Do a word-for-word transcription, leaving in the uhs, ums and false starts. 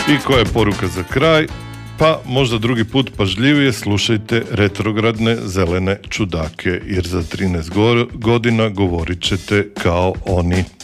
I koja je poruka za kraj? Pa možda drugi put pažljivije slušajte retrogradne zelene čudake, jer za trinaest godina govorit ćete kao oni.